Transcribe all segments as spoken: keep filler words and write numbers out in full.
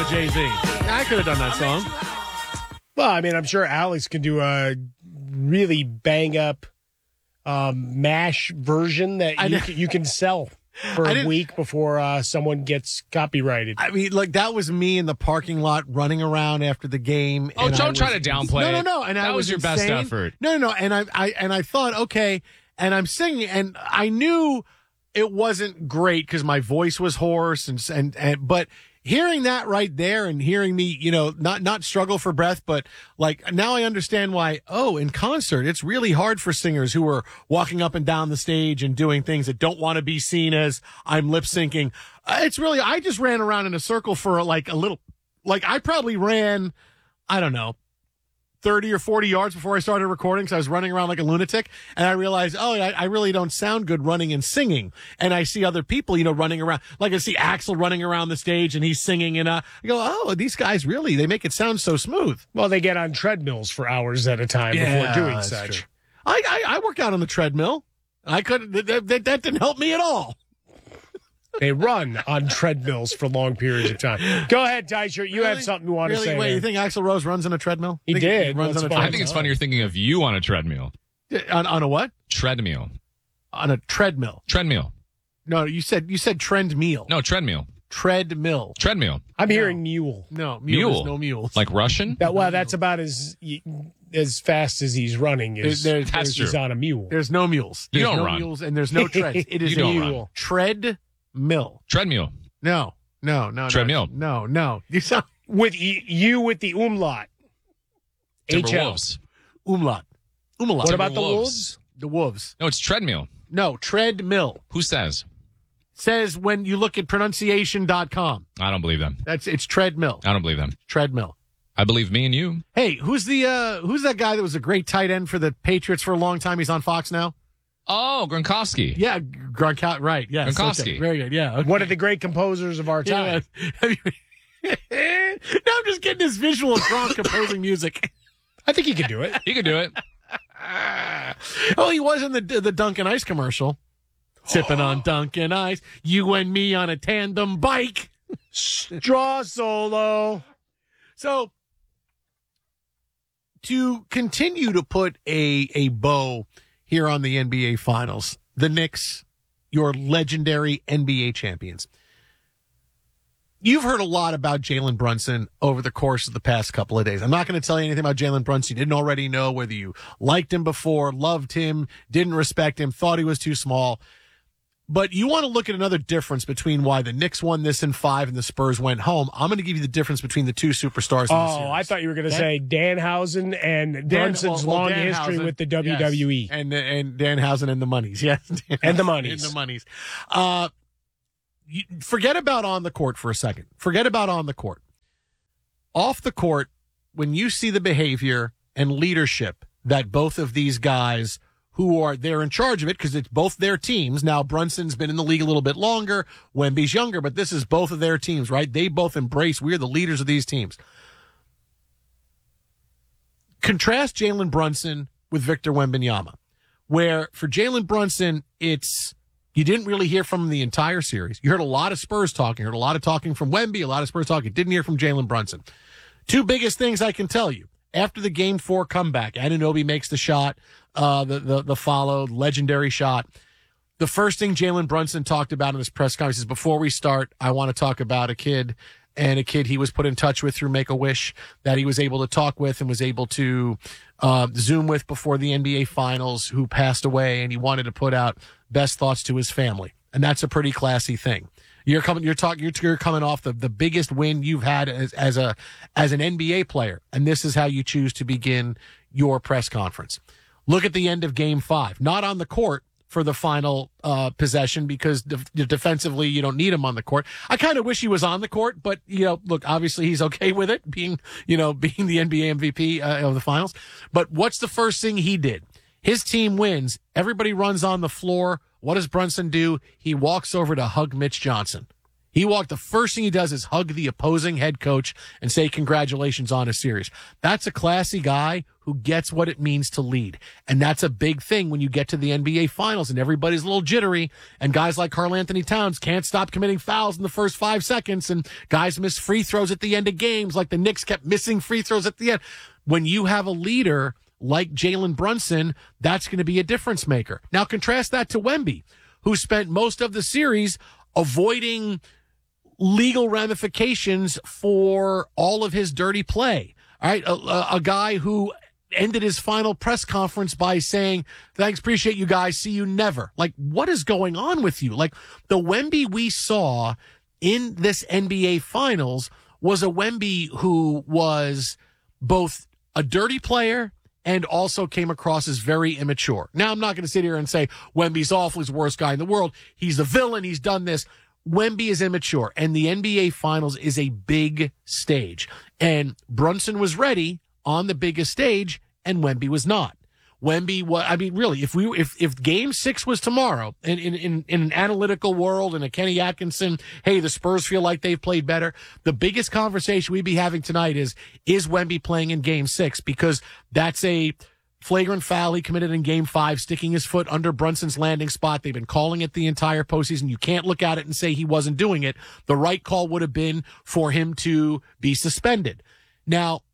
with Jay-Z. I could have done that song. Well, I mean, I'm sure Alex can do a really bang-up um, MASH version that you can, you can sell for a week before uh, someone gets copyrighted. I mean, like, that was me in the parking lot running around after the game. Oh, and don't was, try to downplay No, no, it. no. And that I was, was your best insane. effort. No, no, no. And I, I, and I thought, okay, and I'm singing, and I knew it wasn't great because my voice was hoarse, and and and but. Hearing that right there and hearing me, you know, not, not struggle for breath, but like now I understand why, oh, in concert, it's really hard for singers who are walking up and down the stage and doing things that don't want to be seen as I'm lip syncing. Uh, it's really, I just ran around in a circle for like a little, like I probably ran, I don't know, thirty or forty yards before I started recording. So I was running around like a lunatic, and I realized, oh, I, I really don't sound good running and singing. And I see other people, you know, running around, like I see Axl running around the stage and he's singing, and uh, I go, oh, these guys really, they make it sound so smooth. Well, they get on treadmills for hours at a time Yeah, before doing that's such. true. I, I, I work out on the treadmill. I couldn't, that, that, that didn't help me at all. They run on treadmills for long periods of time. Go ahead, Ty Shirt. You Really? have something you want Really? to say. Wait, there. you think Axl Rose runs on a treadmill? He Think did. runs That's on a fine. I treadmill? think it's funny you're thinking of you on a treadmill. On, on a what? Treadmill. On a treadmill. Treadmill. No, you said you said trend meal. No, treadmill. Treadmill. Treadmill. I'm hearing mule. No, mule. Mule. There's no mules. Like Russian? That, well, that's about as as fast as he's running. Is There- there- That's he's true. on a mule. There's no mules. You There's don't no run. mules, and there's no treads. It is You don't a run. mule. Treadmill. Treadmill. No, no, no, no. Treadmill. No, no. You sound With y- you with the umlaut. H L. Timberwolves. umlaut. Umlaut. What about the Timberwolves. wolves? the wolves? No, it's treadmill. No, treadmill. Who says? Says when you look at pronunciation dot com. I don't believe them. That's it's treadmill. I don't believe them. Treadmill. I believe me and you. Hey, who's the uh who's that guy that was a great tight end for the Patriots for a long time? He's on Fox now. Oh, Gronkowski. Yeah, Gronkowski. Right. Yes. Gronkowski. Okay, very good. Yeah. Okay. One of the great composers of our time. Yeah. Now I'm just getting this visual of Gronk composing music. I think he could do it. He could do it. Oh, he was in the the Dunkin' Ice commercial. Sipping on Dunkin' Ice. You and me on a tandem bike. Straw solo. So, to continue to put a, a bow here on the N B A Finals, the Knicks, your legendary N B A champions. You've heard a lot about Jalen Brunson over the course of the past couple of days. I'm not going to tell you anything about Jalen Brunson. You didn't already know whether you liked him before, loved him, didn't respect him, thought he was too small. But you want to look at another difference between why the Knicks won this in five and the Spurs went home. I'm going to give you the difference between the two superstars in the Oh, series. I thought you were going to Okay? say Danhausen and Brunson's well, well, long Danhausen, history with the W yes. W E. And and Danhausen and the monies. Yes. And the monies. And the monies. Uh, you, forget about on the court for a second. Forget about on the court. Off the court, when you see the behavior and leadership that both of these guys who are, they're in charge of it because it's both their teams. Now, Brunson's been in the league a little bit longer. Wemby's younger, but this is both of their teams, right? They both embrace, we're the leaders of these teams. Contrast Jalen Brunson with Victor Wembanyama, where for Jalen Brunson, it's, you didn't really hear from him the entire series. You heard a lot of Spurs talking, heard a lot of talking from Wemby, a lot of Spurs talking. Didn't hear from Jalen Brunson. Two biggest things I can tell you. After the game four comeback, Anunoby makes the shot, uh, the, the, the follow, legendary shot. The first thing Jalen Brunson talked about in his press conference is, before we start, I want to talk about a kid and a kid he was put in touch with through Make-A-Wish that he was able to talk with and was able to uh, Zoom with before the N B A Finals, who passed away, and he wanted to put out best thoughts to his family. And that's a pretty classy thing. You're coming, you're talking, you're, you're coming off the, the biggest win you've had as, as a, as an N B A player. And this is how you choose to begin your press conference. Look at the end of game five, not on the court for the final, uh, possession, because de- defensively you don't need him on the court. I kind of wish he was on the court, but, you know, look, obviously he's okay with it being, you know, being the N B A M V P uh, of the finals. But what's the first thing he did? His team wins. Everybody runs on the floor. What does Brunson do? He walks over to hug Mitch Johnson. He walked, the first thing he does is hug the opposing head coach and say congratulations on a series. That's a classy guy who gets what it means to lead. And that's a big thing when you get to the N B A Finals and everybody's a little jittery and guys like Karl Anthony Towns can't stop committing fouls in the first five seconds and guys miss free throws at the end of games like the Knicks kept missing free throws at the end. When you have a leader like Jalen Brunson, that's going to be a difference maker. Now contrast that to Wemby, who spent most of the series avoiding legal ramifications for all of his dirty play. All right. A, a, a guy who ended his final press conference by saying, thanks, appreciate you guys. See you never. Like, what is going on with you? Like, the Wemby we saw in this N B A Finals was a Wemby who was both a dirty player and also came across as very immature. Now, I'm not going to sit here and say Wemby's awful, he's the worst guy in the world. He's the villain. He's done this. Wemby is immature, and the N B A Finals is a big stage. And Brunson was ready on the biggest stage, and Wemby was not. Wemby was, I mean, really, if we, if, if game six was tomorrow in, in, in, in an analytical world and a Kenny Atkinson, hey, the Spurs feel like they've played better. The biggest conversation we'd be having tonight is, is Wemby playing in game six? Because that's a flagrant foul he committed in game five, sticking his foot under Brunson's landing spot. They've been calling it the entire postseason. You can't look at it and say he wasn't doing it. The right call would have been for him to be suspended. Now,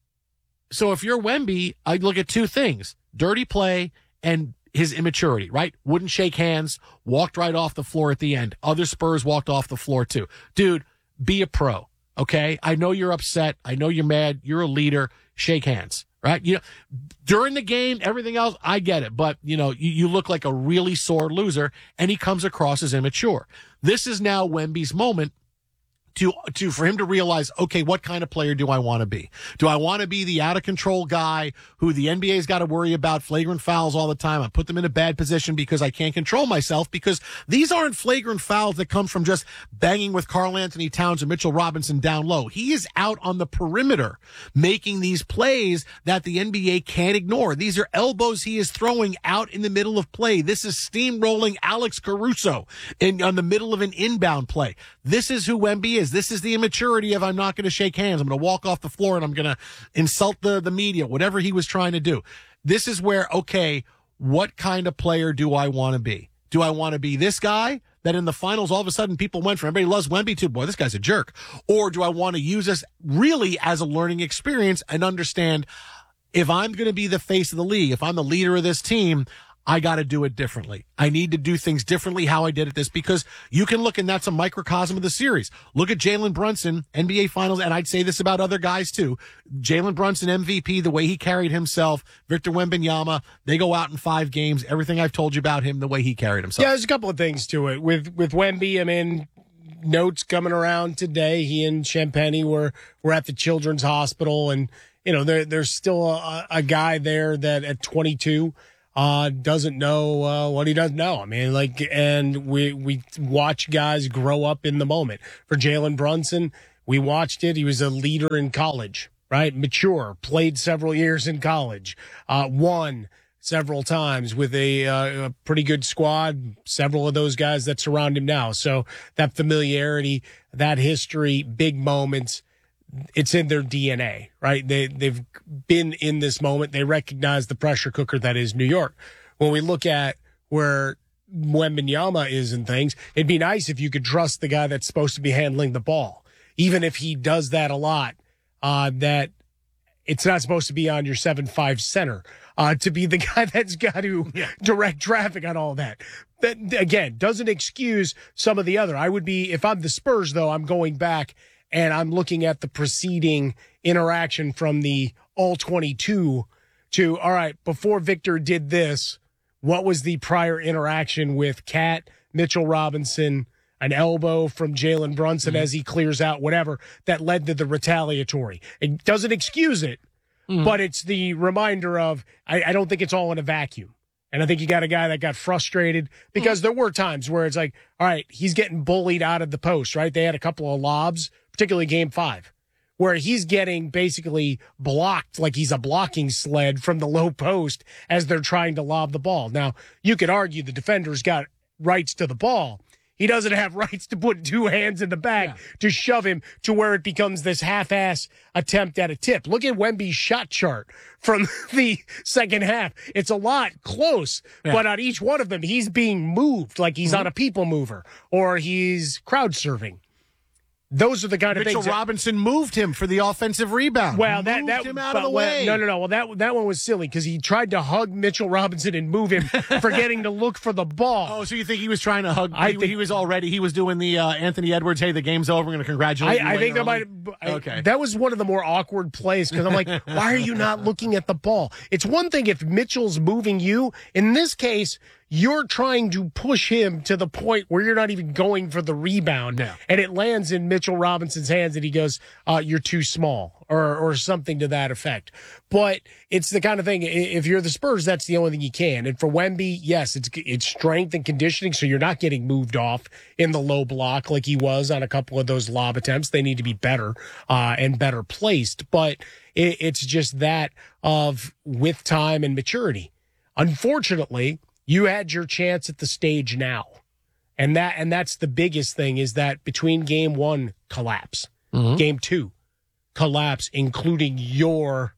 so if you're Wemby, I'd look at two things: dirty play and his immaturity, right? Wouldn't shake hands, walked right off the floor at the end. Other Spurs walked off the floor too. Dude, be a pro, okay? I know you're upset. I know you're mad. You're a leader. Shake hands, right? You know, during the game, everything else, I get it. But, you know, you, you look like a really sore loser, and he comes across as immature. This is now Wemby's moment to, to, for him to realize, okay, what kind of player do I want to be? Do I want to be the out of control guy who the N B A's got to worry about flagrant fouls all the time? I put them in a bad position because I can't control myself, because these aren't flagrant fouls that come from just banging with Karl Anthony Towns and Mitchell Robinson down low. He is out on the perimeter making these plays that the N B A can't ignore. These are elbows he is throwing out in the middle of play. This is steamrolling Alex Caruso in on the middle of an inbound play. This is who Wemby is. This is the immaturity of, I'm not going to shake hands. I'm going to walk off the floor and I'm going to insult the, the media, whatever he was trying to do. This is where, okay, what kind of player do I want to be? Do I want to be this guy that in the finals, all of a sudden people went from everybody loves Wemby to, boy, this guy's a jerk? Or do I want to use this really as a learning experience and understand, if I'm going to be the face of the league, if I'm the leader of this team, I got to do it differently. I need to do things differently how I did it this, because you can look, and that's a microcosm of the series. Look at Jalen Brunson, N B A Finals, and I'd say this about other guys too. Jalen Brunson, M V P, the way he carried himself. Victor Wembanyama, they go out in five games. Everything I've told you about him, the way he carried himself. Yeah, there's a couple of things to it. With with Wemby, I mean, notes coming around today. He and Champagny were, were at the Children's Hospital, and, you know, there, there's still a, a guy there that at twenty-two Uh, doesn't know uh, what he doesn't know. I mean, like, and we we watch guys grow up in the moment. For Jalen Brunson, we watched it. He was a leader in college, right? Mature, played several years in college, uh, won several times with a, uh, a pretty good squad. Several of those guys that surround him now. So that familiarity, that history, big moments, it's in their D N A, right? They, they've been in this moment. They recognize the pressure cooker that is New York. When we look at where Wembanyama is and things, it'd be nice if you could trust the guy that's supposed to be handling the ball. Even if he does that a lot, uh, that it's not supposed to be on your seven five center, uh, to be the guy that's got to yeah. direct traffic on all that. That, again, doesn't excuse some of the other. I would be, if I'm the Spurs, though, I'm going back and I'm looking at the preceding interaction from the all twenty-two to, all right, before Victor did this, what was the prior interaction with Cat, Mitchell Robinson, an elbow from Jalen Brunson mm-hmm. as he clears out, whatever, that led to the retaliatory. It doesn't excuse it, mm-hmm. but it's the reminder of, I, I don't think it's all in a vacuum. And I think you got a guy that got frustrated because mm-hmm. there were times where it's like, all right, he's getting bullied out of the post, right? They had a couple of lobs, particularly game five, where he's getting basically blocked like he's a blocking sled from the low post as they're trying to lob the ball. Now, you could argue the defender's got rights to the ball. he doesn't have rights to put two hands in the bag yeah. to shove him to where it becomes this half-ass attempt at a tip. Look at Wemby's shot chart from the second half. It's a lot close, yeah. but on each one of them, he's being moved like he's mm-hmm. on a people mover or he's crowd surfing. Those are the kind of Mitchell things. Mitchell Robinson that, moved him for the offensive rebound. Well, that moved that him out but, of the way. Well, no, no, no. Well, that that one was silly because he tried to hug Mitchell Robinson and move him, forgetting to look for the ball. Oh, so you think he was trying to hug? I he, think he was already. He was doing the uh, Anthony Edwards. Hey, the game's over. We're going to congratulate. I, you I think that might. I, okay, that was one of the more awkward plays because I'm like, why are you not looking at the ball? It's one thing if Mitchell's moving you. In this case, you're trying to push him to the point where you're not even going for the rebound. No. And it lands in Mitchell Robinson's hands and he goes, uh, you're too small or, or something to that effect. But it's the kind of thing, if you're the Spurs, that's the only thing you can. And for Wemby, yes, it's, it's strength and conditioning. So you're not getting moved off in the low block like he was on a couple of those lob attempts. They need to be better, uh, and better placed. But it, it's just that of with time and maturity. Unfortunately, you had your chance at the stage now. And that and that's the biggest thing is that between game one, collapse. Mm-hmm. Game two, collapse, including your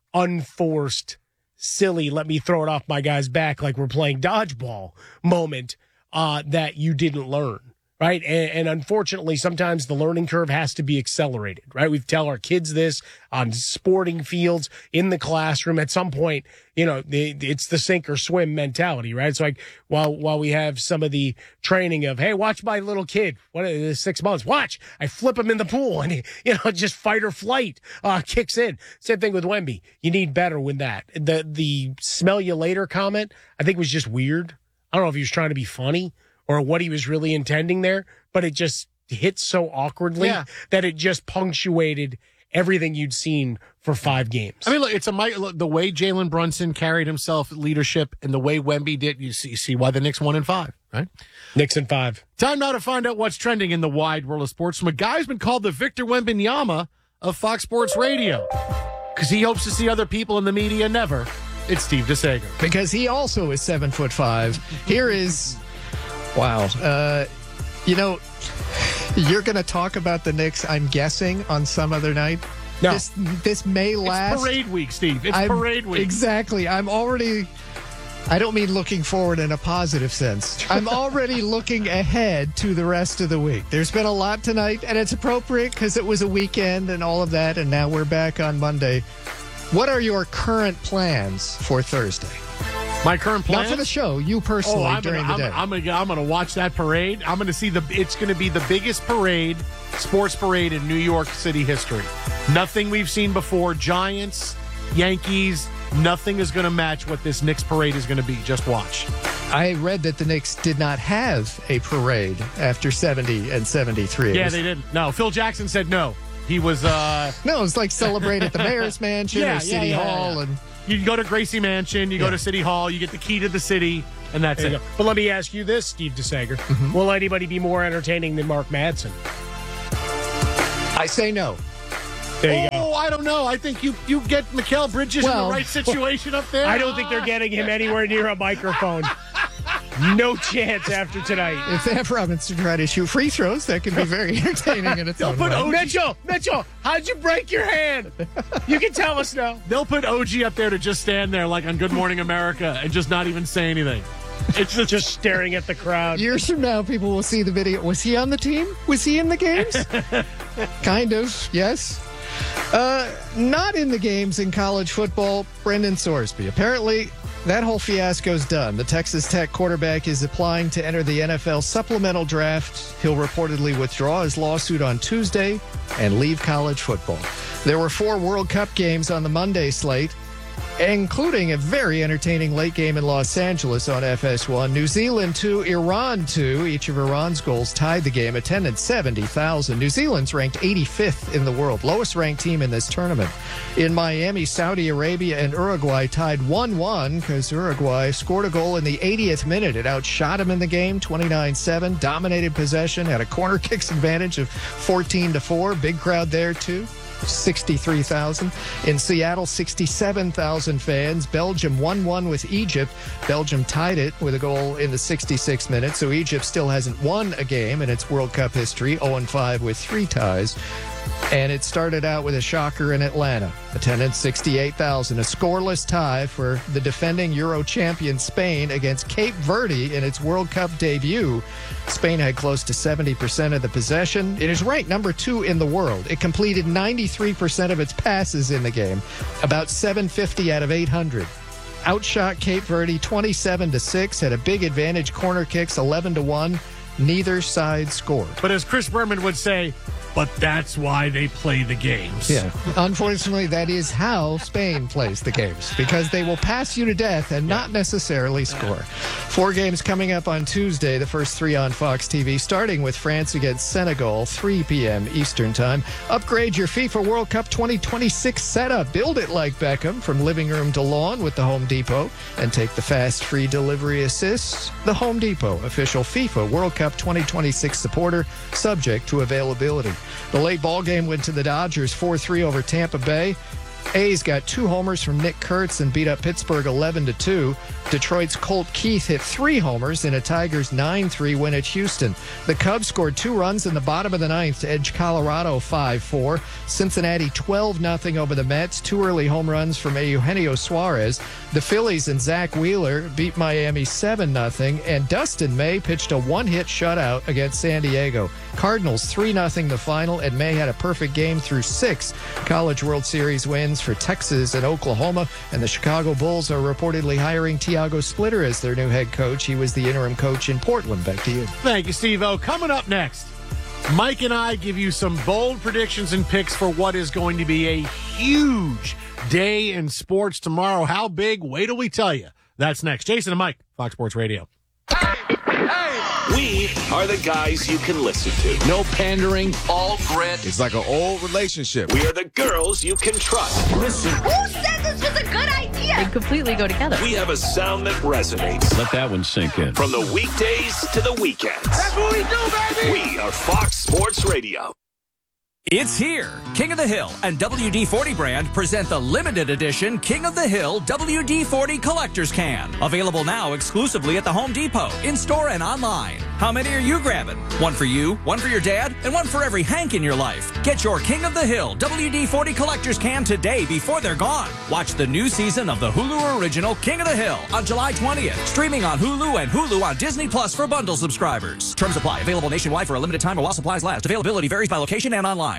unforced, silly, let me throw it off my guy's back like we're playing dodgeball moment uh, that you didn't learn. Right. And, and unfortunately, sometimes the learning curve has to be accelerated. Right. We tell our kids this on sporting fields, in the classroom. At some point, you know, the, it's the sink or swim mentality. Right. So like while while we have some of the training of, hey, watch my little kid. What is six months? Watch. I flip him in the pool and, he, you know, just fight or flight uh, kicks in. Same thing with Wemby. You need better with that. The, the smell you later comment, I think was just weird. I don't know if he was trying to be funny or what he was really intending there, but it just hit so awkwardly yeah. that it just punctuated everything you'd seen for five games. I mean, look, it's a look, the way Jalen Brunson carried himself, leadership, and the way Wemby did. You see, you see why the Knicks won in five, right? Knicks in five. Time now to find out what's trending in the wide world of sports from a guy who's been called the Victor Wembanyama of Fox Sports Radio because he hopes to see other people in the media never. It's Steve DeSager because he also is seven foot five. Here is. Wow. Uh, you know, you're going to talk about the Knicks, I'm guessing, on some other night. No. This, this may last. It's parade week, Steve. It's I'm, parade week. Exactly. I'm already, I don't mean looking forward in a positive sense. I'm already looking ahead to the rest of the week. There's been a lot tonight, and it's appropriate because it was a weekend and all of that, and now we're back on Monday. What are your current plans for Thursday? My current plans? Not for the show, you personally, oh, I'm during gonna, the day. I'm, I'm, I'm going to watch that parade. I'm going to see the, it's going to be the biggest parade, sports parade in New York City history. Nothing we've seen before. Giants, Yankees, nothing is going to match what this Knicks parade is going to be. Just watch. I read that the Knicks did not have a parade after seventy and seventy-three. Yeah, was, they didn't. No, Phil Jackson said no. He was, uh... No, it was like celebrate at the mayor's mansion yeah, or City yeah, yeah, Hall yeah. and... You go to Gracie Mansion, you go yeah. to City Hall, you get the key to the city, and that's it. Go. But let me ask you this, Steve DeSager. Mm-hmm. Will anybody be more entertaining than Mark Madsen? I say no. There you oh, go. I don't know. I think you, you get Mikal Bridges well, in the right situation up there. I don't think they're getting him anywhere near a microphone. No chance after tonight. If they have Robinson try to shoot free throws, that could be very entertaining in its own way. O G- Mitchell, Mitchell, how'd you break your hand? You can tell us now. They'll put O G up there to just stand there like on Good Morning America and just not even say anything. It's just, just staring at the crowd. Years from now, people will see the video. Was he on the team? Was he in the games? Kind of, yes. Uh, not in the games in college football, Brendan Sorsby. Apparently, that whole fiasco's done. The Texas Tech quarterback is applying to enter the N F L supplemental draft. He'll reportedly withdraw his lawsuit on Tuesday and leave college football. There were four World Cup games on the Monday slate, including a very entertaining late game in Los Angeles on F S one. New Zealand two, Iran two. Each of Iran's goals tied the game. Attendance seventy thousand. New Zealand's ranked eighty-fifth in the world, lowest ranked team in this tournament. In Miami, Saudi Arabia and Uruguay tied one one because Uruguay scored a goal in the eightieth minute. It outshot them in the game, twenty-nine seven. Dominated possession, had a corner kicks advantage of fourteen to four. Big crowd there, too. sixty-three thousand. In Seattle, sixty-seven thousand fans. Belgium one one with Egypt. Belgium tied it with a goal in the sixty-sixth minute, so Egypt still hasn't won a game in its World Cup history, oh and five with three ties. And it started out with a shocker in Atlanta. Attendance sixty-eight thousand. A scoreless tie for the defending Euro champion Spain against Cape Verde in its World Cup debut. Spain had close to seventy percent of the possession. It is ranked number two in the world. It completed ninety-three percent of its passes in the game, about seven fifty out of eight hundred. Outshot Cape Verde twenty-seven to six, had a big advantage, corner kicks eleven to one. Neither side scored. But as Chris Berman would say, but that's why they play the games. Yeah. Unfortunately, that is how Spain plays the games, because they will pass you to death and not necessarily score. Four games coming up on Tuesday, the first three on Fox T V, starting with France against Senegal, three p.m. Eastern Time. Upgrade your FIFA World Cup twenty twenty-six setup. Build it like Beckham, from living room to lawn with the Home Depot, and take the fast free delivery assist. The Home Depot, official FIFA World Cup twenty twenty-six supporter, subject to availability. The late ball game went to the Dodgers four three over Tampa Bay. A's got two homers from Nick Kurtz and beat up Pittsburgh eleven to two. Detroit's Colt Keith hit three homers in a Tigers nine three win at Houston. The Cubs scored two runs in the bottom of the ninth to edge Colorado five four. Cincinnati twelve nothing over the Mets. Two early home runs from Eugenio Suarez. The Phillies and Zach Wheeler beat Miami seven nothing. And Dustin May pitched a one-hit shutout against San Diego. Cardinals three nothing the final, and May had a perfect game through six College World Series wins for Texas and Oklahoma, and the Chicago Bulls are reportedly hiring Tiago Splitter as their new head coach. He was the interim coach in Portland. Back to you. Thank you, Steve-O. Coming up next, Mike and I give you some bold predictions and picks for what is going to be a huge day in sports tomorrow. How big? Wait till we tell you. That's next. Jason and Mike, Fox Sports Radio. We are the guys you can listen to. No pandering, all grit. It's like an old relationship. We are the girls you can trust. Listen. Who said this was a good idea? They completely go together. We have a sound that resonates. Let that one sink in. From the weekdays to the weekends. That's what we do, baby! We are Fox Sports Radio. It's here. King of the Hill and W D forty brand present the limited edition King of the Hill W D forty Collector's Can. Available now exclusively at the Home Depot, in-store and online. How many are you grabbing? One for you, one for your dad, and one for every Hank in your life. Get your King of the Hill W D forty Collector's Can today before they're gone. Watch the new season of the Hulu original King of the Hill on July twentieth. Streaming on Hulu and Hulu on Disney Plus for bundle subscribers. Terms apply. Available nationwide for a limited time or while supplies last. Availability varies by location and online.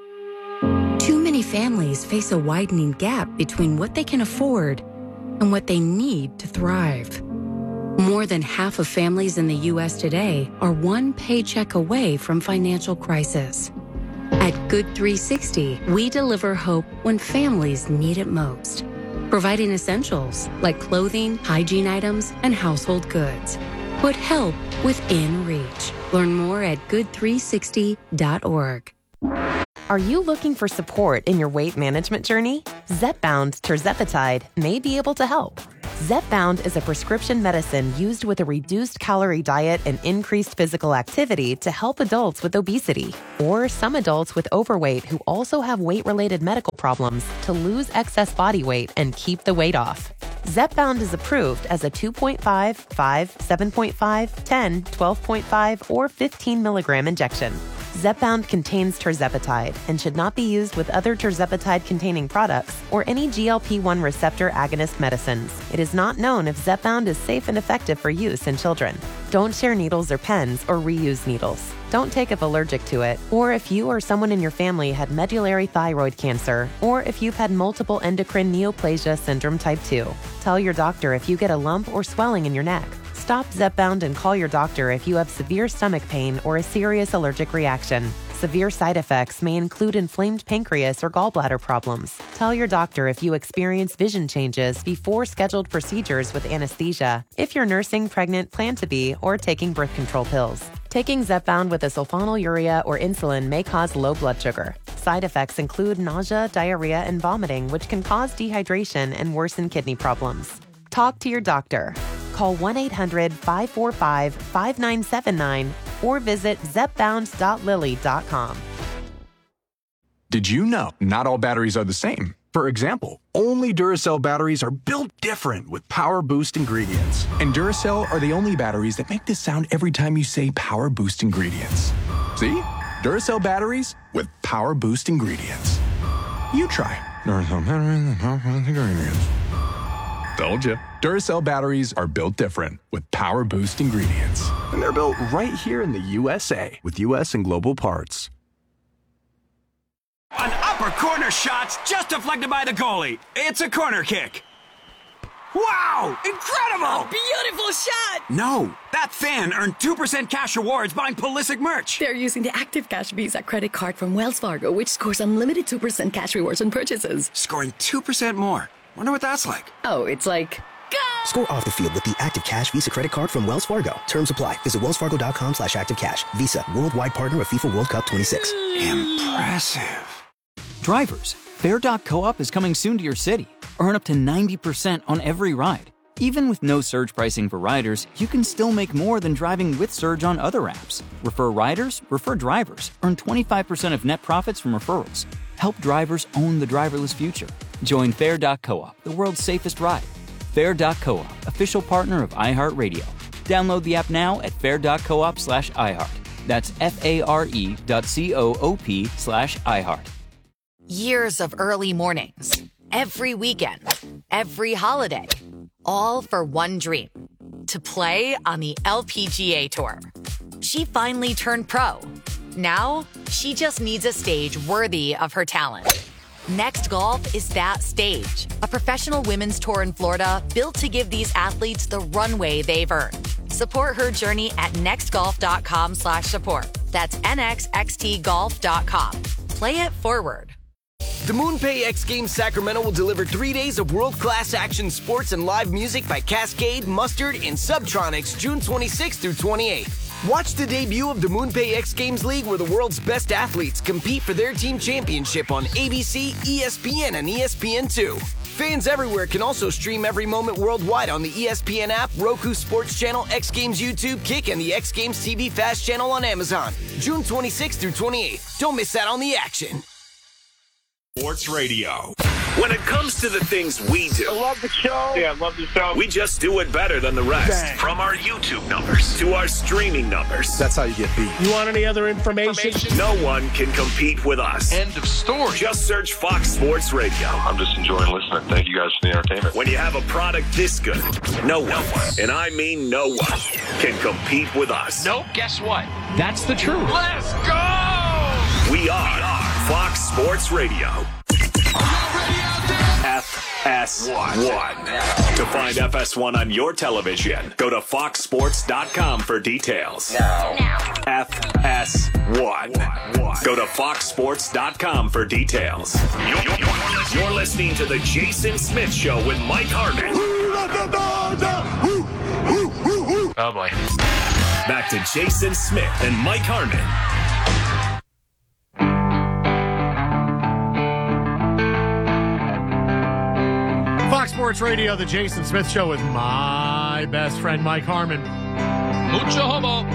Too many families face a widening gap between what they can afford and what they need to thrive. More than half of families in the U S today are one paycheck away from financial crisis. At Good three sixty, we deliver hope when families need it most, providing essentials like clothing, hygiene items, and household goods. Put help within reach. Learn more at good three sixty dot org. Are you looking for support in your weight management journey? Zepbound tirzepatide may be able to help. Zepbound is a prescription medicine used with a reduced calorie diet and increased physical activity to help adults with obesity, or some adults with overweight who also have weight-related medical problems to lose excess body weight and keep the weight off. Zepbound is approved as a two point five, five, seven point five, ten, twelve point five, or fifteen milligram injection. Zepbound contains tirzepatide and should not be used with other tirzepatide-containing products or any G L P one receptor agonist medicines. It is not known if Zepbound is safe and effective for use in children. Don't share needles or pens or reuse needles. Don't take if allergic to it, or if you or someone in your family had medullary thyroid cancer, or if you've had multiple endocrine neoplasia syndrome type two. Tell your doctor if you get a lump or swelling in your neck. Stop Zepbound and call your doctor if you have severe stomach pain or a serious allergic reaction. Severe side effects may include inflamed pancreas or gallbladder problems. Tell your doctor if you experience vision changes before scheduled procedures with anesthesia, if you're nursing, pregnant, plan to be, or taking birth control pills. Taking Zepbound with a sulfonylurea or insulin may cause low blood sugar. Side effects include nausea, diarrhea, and vomiting, which can cause dehydration and worsen kidney problems. Talk to your doctor. Call one eight hundred, five four five, five nine seven nine or visit zepbound dot lilly dot com. Did you know not all batteries are the same? For example, only Duracell batteries are built different with Power Boost ingredients. And Duracell are the only batteries that make this sound every time you say Power Boost ingredients. See? Duracell batteries with Power Boost ingredients. You try. Duracell batteries with Power Boost ingredients. Told you. Duracell batteries are built different with Power Boost ingredients. And they're built right here in the U S A with U S and global parts. An upper corner shot's just deflected by the goalie. It's a corner kick. Wow! Incredible! A beautiful shot! No, that fan earned two percent cash rewards buying Pulisic merch. They're using the Active Cash Visa credit card from Wells Fargo, which scores unlimited two percent cash rewards on purchases. Scoring two percent more. Wonder what that's like. Oh, it's like... Go! Score off the field with the Active Cash Visa credit card from Wells Fargo. Terms apply. Visit wellsfargo.com slash activecash. Visa, worldwide partner of FIFA World Cup twenty-six. Impressive. Drivers, Fair dot Co-op is coming soon to your city. Earn up to ninety percent on every ride. Even with no surge pricing for riders, you can still make more than driving with Surge on other apps. Refer riders, refer drivers. Earn twenty-five percent of net profits from referrals. Help drivers own the driverless future. Join Fair dot Co-op, the world's safest ride. Fair dot Co-op, official partner of iHeartRadio. Download the app now at fair dot coop slash iHeart. That's F-A-R-E dot C-O-O-P slash iHeart. Years of early mornings, every weekend, every holiday, all for one dream, to play on the L P G A Tour. She finally turned pro. Now, she just needs a stage worthy of her talent. Next Golf is that stage, a professional women's tour in Florida built to give these athletes the runway they've earned. Support her journey at nextgolf.com slash support. That's N X X T golf dot com. Play it forward. The MoonPay X Games Sacramento will deliver three days of world-class action sports and live music by Cascade, Mustard, and Subtronics June twenty-sixth through twenty-eighth. Watch the debut of the MoonPay X Games League, where the world's best athletes compete for their team championship on A B C, E S P N, and E S P N two. Fans everywhere can also stream every moment worldwide on the E S P N app, Roku Sports Channel, X Games YouTube, Kick, and the X Games T V Fast Channel on Amazon. June twenty-sixth through twenty-eighth. Don't miss out on the action. Sports Radio. When it comes to the things we do, I love the show. Yeah, I love the show. We just do it better than the rest. Bang. From our YouTube numbers to our streaming numbers. That's how you get beat. You want any other information? information? No one can compete with us. End of story. Just search Fox Sports Radio. I'm just enjoying listening. Thank you guys for the entertainment. When you have a product this good, no one, and I mean no one, can compete with us. Nope. Guess what? That's the truth. Let's go! We are, we are Fox Sports Radio. F S one. To find F S one on your television, go to fox sports dot com for details. Now. F S one. Go to fox sports dot com for details. You're, you're, you're listening to The Jason Smith Show with Mike Harmon. Oh, boy. Back to Jason Smith and Mike Harmon. Fox Sports Radio, The Jason Smith Show with my best friend, Mike Harmon. Mucho homo.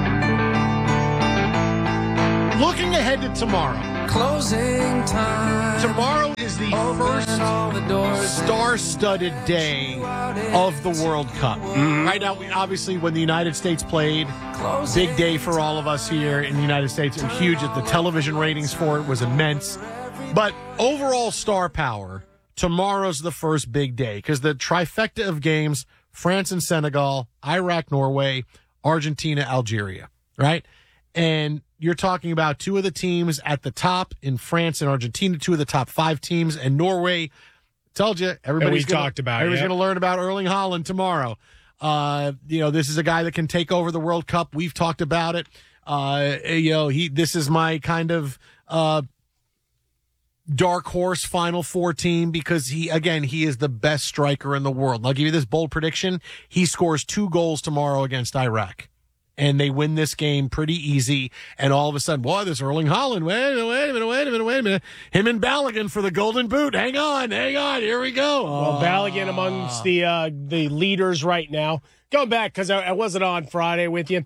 Looking ahead to tomorrow. Closing time. Tomorrow is the first star-studded day of the World Cup. Mm-hmm. Right now, obviously, when the United States played, big day for all of us here in the United States, and huge. The television ratings for it was immense. But overall star power, tomorrow's the first big day because the trifecta of games, France and Senegal, Iraq, Norway, Argentina, Algeria, right? And you're talking about two of the teams at the top in France and Argentina, two of the top five teams, and Norway. Told you, everybody's we gonna, talked about everybody's yeah. going to learn about Erling Haaland tomorrow. Uh, you know, this is a guy that can take over the World Cup. We've talked about it. Uh, you know, he. This is my kind of uh, dark horse Final Four team because he, again, he is the best striker in the world. I'll give you this bold prediction. He scores two goals tomorrow against Iraq. And they win this game pretty easy. And all of a sudden, boy, this Erling Haaland, wait a minute, wait a minute, wait a minute, wait a minute. Him and Balogun for the Golden Boot. Hang on, hang on, here we go. Well, Balogun amongst the uh, the leaders right now. Going back, because I, I wasn't on Friday with you.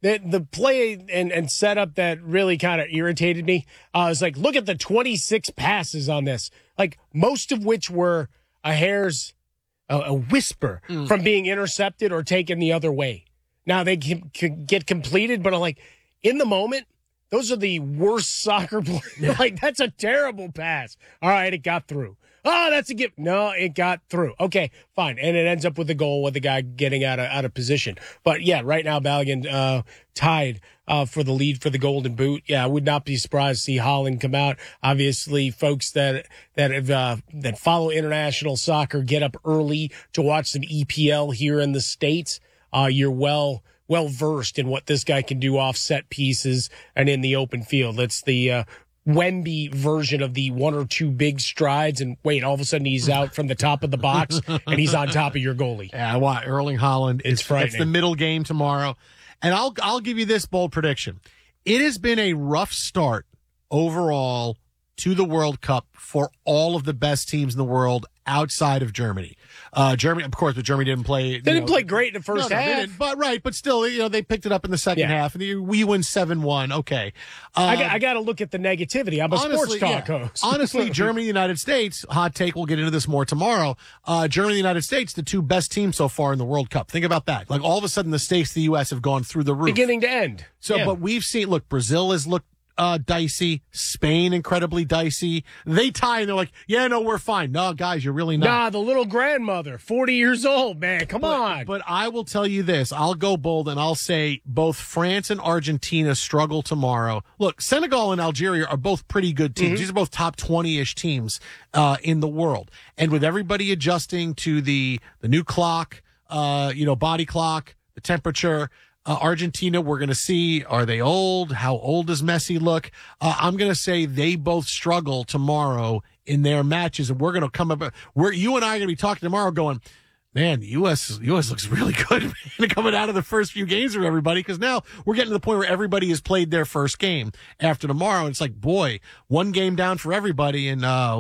The, the play and, and setup that really kind of irritated me uh, was like, look at the twenty-six passes on this, like most of which were a hair's a, a whisper mm. from being intercepted or taken the other way. Now they can, can get completed, but I'm like, in the moment, those are the worst soccer players. Like, that's a terrible pass. All right, it got through. Oh, that's a gift. No, it got through. Okay, fine. And it ends up with the goal with the guy getting out of out of position. But, yeah, right now, Balogun uh, tied uh, for the lead for the Golden Boot. Yeah, I would not be surprised to see Haaland come out. Obviously, folks that that have uh, that follow international soccer get up early to watch some E P L here in the States. Uh, you're well well versed in what this guy can do off set pieces and in the open field. It's the uh, Wemby version of the one or two big strides, and wait, all of a sudden he's out from the top of the box and he's on top of your goalie. Yeah, what Erling Haaland? It's frightening. It's the middle game tomorrow, and I'll I'll give you this bold prediction: it has been a rough start overall to the World Cup for all of the best teams in the world outside of Germany. Uh, Germany, of course, but Germany didn't play. They didn't know, play great in the first no, no, half. They didn't, but right, but still, you know, they picked it up in the second yeah. half, and you, we win seven one. Okay, uh, I got, I got to look at the negativity. I'm a honestly, sports talk yeah. host. Honestly, Germany, United States. Hot take. We'll get into this more tomorrow. Uh, Germany, United States, the two best teams so far in the World Cup. Think about that. Like all of a sudden, the stakes of the U S have gone through the roof, beginning to end. So, yeah. but we've seen. Look, Brazil has looked. Uh, dicey, Spain incredibly dicey. They tie and they're like, yeah, no, we're fine. No, guys, you're really not. Nah, the little grandmother, forty years old, man. Come but, on. But I will tell you this. I'll go bold and I'll say both France and Argentina struggle tomorrow. Look, Senegal and Algeria are both pretty good teams. Mm-hmm. These are both top twenty-ish teams uh, in the world. And with everybody adjusting to the, the new clock, uh, you know, body clock, the temperature, Uh, Argentina, we're going to see, are they old? How old does Messi look? Uh, I'm going to say they both struggle tomorrow in their matches, and we're going to come up, we're, you and I are going to be talking tomorrow going, man, the U S U S looks really good man, coming out of the first few games for everybody, because now we're getting to the point where everybody has played their first game after tomorrow. And it's like, boy, one game down for everybody, and uh,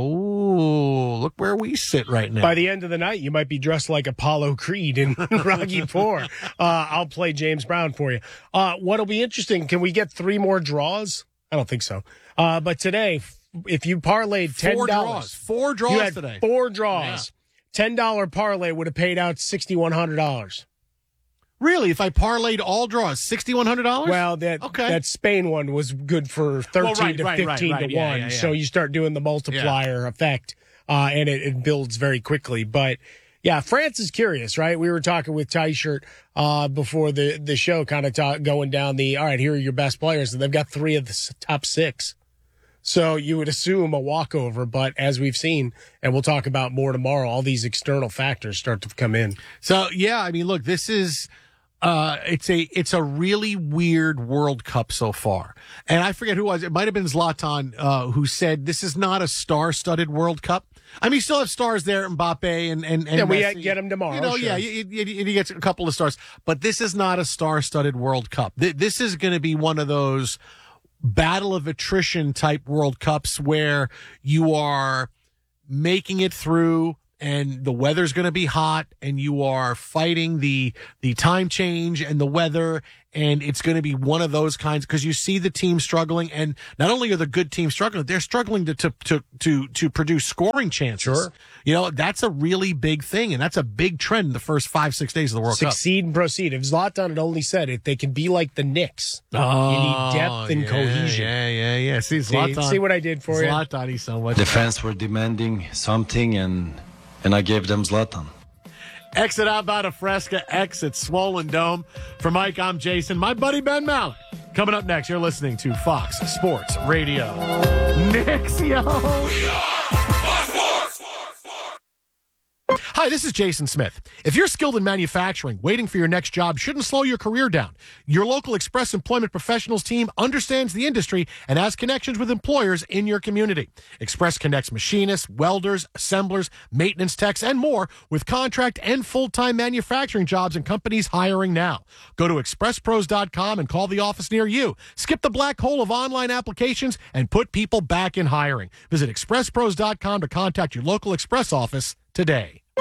ooh, look where we sit right now. By the end of the night, you might be dressed like Apollo Creed in Rocky Four. Uh, I'll play James Brown for you. Uh, what'll be interesting, can we get three more draws? I don't think so. Uh, but today, if you parlayed ten dollars. Four draws. Four draws you had today. Four draws. Yeah. ten dollars parlay would have paid out six thousand one hundred dollars. Really? If I parlayed all draws, six thousand one hundred dollars? Well, that okay. that Spain one was good for thirteen well, right, to right, fifteen right, right. to Yeah, one. yeah, yeah. So you start doing the multiplier yeah. effect, uh, and it, it builds very quickly. But yeah, France is curious, right? We were talking with Ty Shirt uh, before the, the show, kind of ta- going down the, all right, here are your best players, and they've got three of the top six. So you would assume a walkover, but as we've seen, and we'll talk about more tomorrow, all these external factors start to come in. So, yeah, I mean, look, this is uh, it's a it's a really weird World Cup so far. And I forget who it was. It might have been Zlatan uh, who said this is not a star-studded World Cup. I mean, you still have stars there, Mbappe and and, and yeah, we Messi. get him tomorrow. You know, sure. yeah, he, he, he gets a couple of stars. But this is not a star-studded World Cup. This is going to be one of those battle of attrition type World Cups where you are making it through and the weather's going to be hot and you are fighting the the time change and the weather, and it's going to be one of those kinds because you see the team struggling, and not only are the good teams struggling, they're struggling to to to to, to produce scoring chances. Sure. You know, that's a really big thing, and that's a big trend in the first five, six days of the World Succeed Cup. Succeed and proceed. If Zlatan had only said it, they can be like the Knicks. Oh, you need depth and yeah, cohesion. Yeah, yeah, yeah. See, Zlatan. See, see what I did for Zlatan, you? Zlatan, he's so much. The fans were demanding something, and and I gave them Zlatan. Exit out about a Fresca, exit Swollen Dome. For Mike, I'm Jason. My buddy Ben Malik. Coming up next, you're listening to Fox Sports Radio. Knicks, yo. Hi, this is Jason Smith. If you're skilled in manufacturing, waiting for your next job shouldn't slow your career down. Your local Express Employment Professionals team understands the industry and has connections with employers in your community. Express connects machinists, welders, assemblers, maintenance techs, and more with contract and full-time manufacturing jobs and companies hiring now. Go to express pros dot com and call the office near you. Skip the black hole of online applications and put people back in hiring. Visit express pros dot com to contact your local Express office today.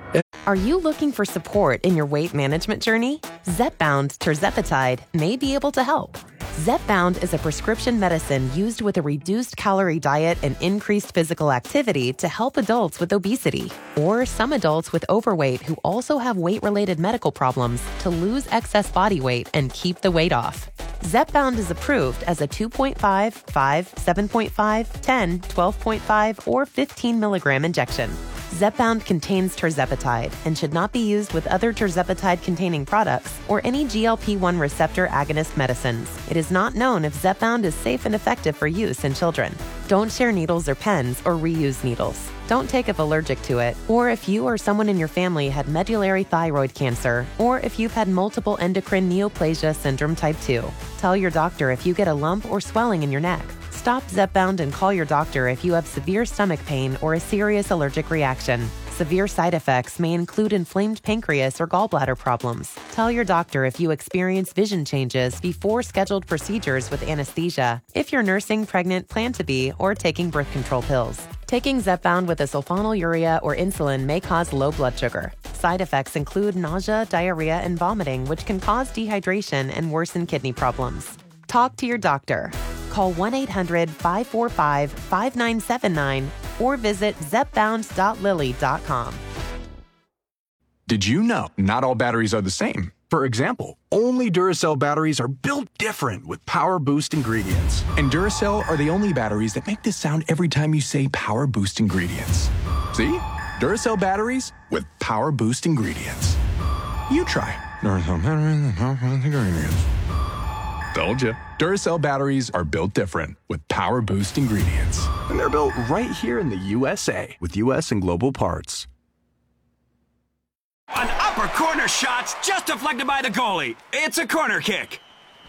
Are you looking for support in your weight management journey? Zepbound tirzepatide may be able to help. Zepbound is a prescription medicine used with a reduced calorie diet and increased physical activity to help adults with obesity or some adults with overweight who also have weight-related medical problems to lose excess body weight and keep the weight off. Zepbound is approved as a two point five, five, seven point five, ten, twelve point five, or fifteen milligram injection. Zepbound contains tirzepatide and should not be used with other tirzepatide-containing products or any G L P one receptor agonist medicines. It is not known if Zepbound is safe and effective for use in children. Don't share needles or pens or reuse needles. Don't take if allergic to it, or if you or someone in your family had medullary thyroid cancer, or if you've had multiple endocrine neoplasia syndrome type two. Tell your doctor if you get a lump or swelling in your neck. Stop Zepbound and call your doctor if you have severe stomach pain or a serious allergic reaction. Severe side effects may include inflamed pancreas or gallbladder problems. Tell your doctor if you experience vision changes before scheduled procedures with anesthesia, if you're nursing, pregnant, plan to be, or taking birth control pills. Taking Zepbound with a sulfonylurea or insulin may cause low blood sugar. Side effects include nausea, diarrhea, and vomiting, which can cause dehydration and worsen kidney problems. Talk to your doctor. Call one eight hundred, five four five, five nine seven nine or visit zepbound dot lilly dot com. Did you know not all batteries are the same? For example, only Duracell batteries are built different with Power Boost ingredients. And Duracell are the only batteries that make this sound every time you say Power Boost ingredients. See? Duracell batteries with Power Boost ingredients. You try. Duracell batteries with Power Boost ingredients. Told you. Duracell batteries are built different with Power Boost ingredients. And they're built right here in the U S A with U S and global parts. An upper corner shot's just deflected by the goalie. It's a corner kick.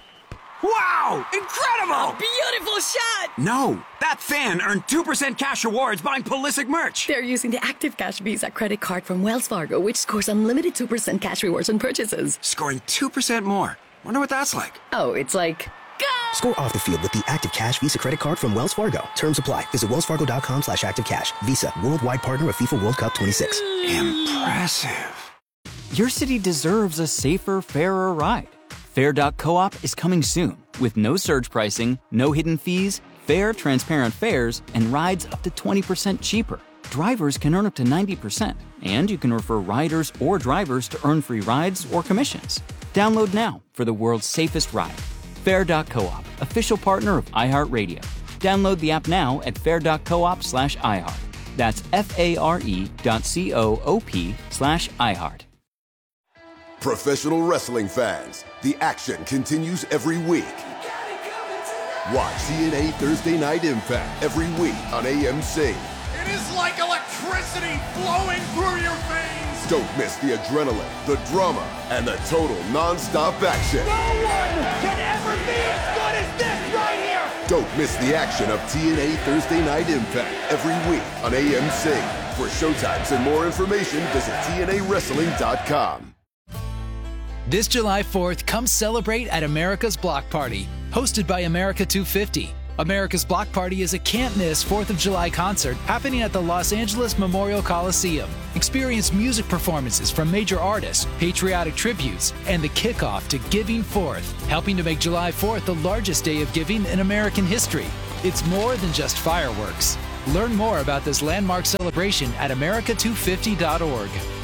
Wow! Incredible! A beautiful shot! No, that fan earned two percent cash rewards buying Pulisic merch. They're using the Active Cash Visa credit card from Wells Fargo, which scores unlimited two percent cash rewards on purchases. Scoring two percent more. Wonder what that's like. Oh, it's like... Go! Score off the field with the Active Cash Visa credit card from Wells Fargo. Terms apply. Visit wellsfargo.com slash active cash. Visa, worldwide partner of FIFA World Cup twenty-six. Impressive. Your city deserves a safer, fairer ride. Fair dot coop is coming soon with no surge pricing, no hidden fees, fair, transparent fares, and rides up to twenty percent cheaper. Drivers can earn up to ninety percent, and you can refer riders or drivers to earn free rides or commissions. Download now for the world's safest ride. Fair dot coop, official partner of iHeartRadio. Download the app now at fair dot coop slash iHeart. That's F-A-R-E dot C-O-O-P slash iHeart. Professional wrestling fans, the action continues every week. Watch T N A Thursday Night Impact every week on A M C. It is like electricity flowing through your veins. Don't miss the adrenaline, the drama, and the total non-stop action. No one can ever be as good as this right here. Don't miss the action of T N A Thursday Night Impact every week on A M C. For showtimes and more information, visit T N A wrestling dot com. This July fourth, come celebrate at America's Block Party, hosted by America two fifty. America's Block Party is a can't-miss fourth of July concert happening at the Los Angeles Memorial Coliseum. Experience music performances from major artists, patriotic tributes, and the kickoff to Giving Fourth, helping to make July fourth the largest day of giving in American history. It's more than just fireworks. Learn more about this landmark celebration at America two fifty dot org.